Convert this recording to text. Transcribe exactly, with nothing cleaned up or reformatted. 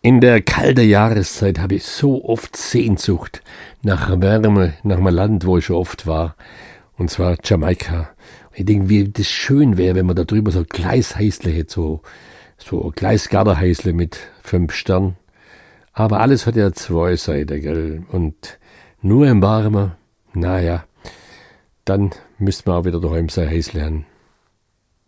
In der kalten Jahreszeit habe ich so oft Sehnsucht nach Wärme, nach einem Land, wo ich schon oft war, und zwar Jamaika. Und ich denke, wie das schön wäre, wenn man da drüber so ein Gleishäusle hätte, so, so ein Gleisgarderhäusle mit fünf Sternen. Aber alles hat ja zwei Seiten, gell? Und nur im Warmen, naja, dann müsste man auch wieder daheim sein Häusle haben.